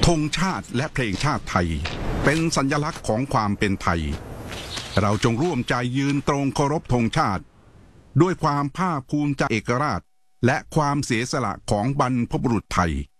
ธงชาติและเพลงชาติไทยเป็นสัญลักษณ์ของความเป็นไทยเราจงร่วมใจยืนตรงเคารพธงชาติด้วยความภาคภูมิใจเอกราชและความเสียสละของบรรพบุรุษไทย